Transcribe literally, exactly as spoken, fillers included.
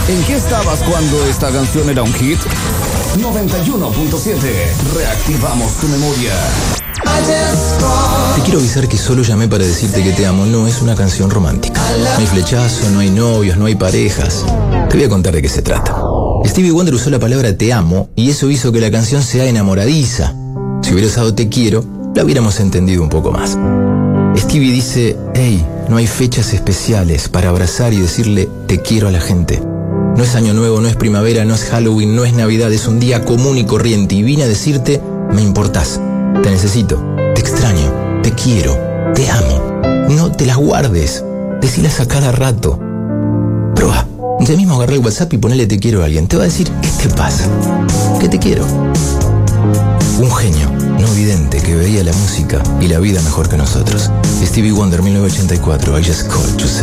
¿En qué estabas cuando esta canción era un hit? noventa y uno punto siete. Reactivamos tu memoria. Te quiero avisar que solo llamé para decirte que te amo. No es una canción romántica. No hay flechazo, no hay novios, no hay parejas. Te voy a contar de qué se trata. Stevie Wonder usó la palabra te amo y eso hizo que la canción sea enamoradiza. Si hubiera usado te quiero, la hubiéramos entendido un poco más. Stevie dice, hey, no hay fechas especiales para abrazar y decirle te quiero a la gente. No es año nuevo, no es primavera, no es Halloween, no es Navidad, es un día común y corriente y vine a decirte, me importás, te necesito, te extraño, te quiero, te amo. No te las guardes, decilas a cada rato. Proba, ya mismo agarré el WhatsApp y ponele te quiero a alguien. Te va a decir, ¿qué te pasa? ¿Qué te quiero? Un genio, no vidente, que veía la música y la vida mejor que nosotros. Stevie Wonder, mil novecientos ochenta y cuatro, I Just Called to Say